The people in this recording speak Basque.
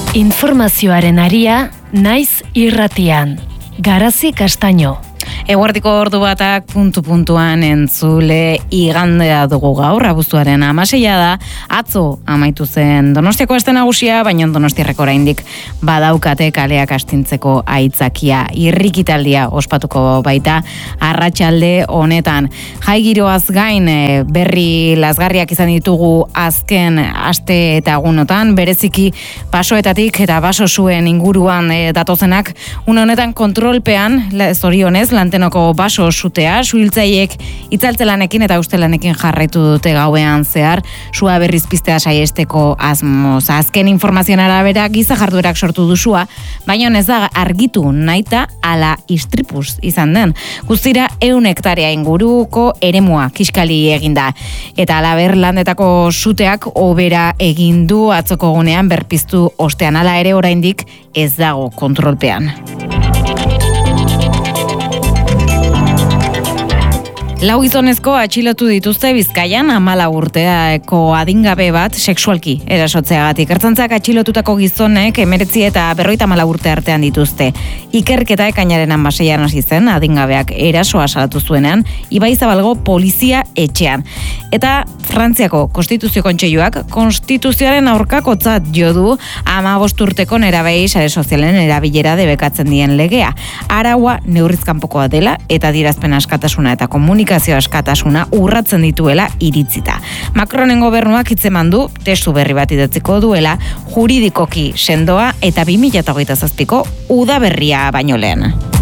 Informazioaren aria, naiz irratian. Garazi Castaño. Eguerdiko ordu batak puntu-puntuan entzule igandea dugu gaur, abuztuaren 16 da, atzo amaitu zen Donostiako aste nagusia, baina Donostiarrek oraindik badaukate kaleak astintzeko aitzakia. Irrikitaldia ospatuko baita arratsalde honetan. Jai giroaz gain berri lazgarriak izan ditugu azken aste eta egunotan, bereziki basoetatik eta baso zuen inguruan datozenak, une honetan kontrolpean, zorionez, Lantenoko baso sutea, suhiltzaileek itzaltzelanekin eta ustelanekin jarraitu dute gauean zehar, sua berriz piztea saiesteko asmoz. Azken informazioen arabera giza jarduerak sortu du sua, baina ez da argitu nahita ala istripuz izan den. Guztira 100 hektarea inguruko eremua kiskali eginda. Eta halaber Landetako suteak hobera egin du atzoko egunean berpiztu ostean, hala ere oraindik ez dago kontrolpean. Lau gizonezko atxilotu dituzte Bizkaian 14 urteko adingabe bat sexualki erasotzeagatik. Ertzaintzak atxilotutako gizonek 19 eta 54 urte artean dituzte. Ikerketa ekainaren 16an hasi zen adingabeak erasoa salatu zuenean Ibaizabalgo polizia etxean. Eta Frantziako Konstituzio Kontseiluak konstituzioaren aurkakotzat jo du 15 urteko nerabei sare sozialen erabilera debekatzen dien legea. Araua neurriz kanpokoa dela eta adierazpen askatasuna eta komunikazio askatasuna urratzen dituela iritzita. Macronen gobernuak hitzeman du testu berri bat idatziko duela juridikoki sendoa eta 2027ko udaberria baino lehen.